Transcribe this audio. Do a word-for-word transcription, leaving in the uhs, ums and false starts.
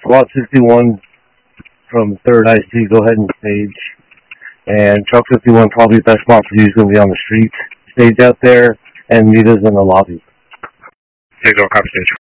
SWAT sixty-one from third I C, go ahead and stage. And Truck fifty-one, probably the best spot for you is going to be on the street. Stage out there and meet us in the lobby. Stage one, copy stage.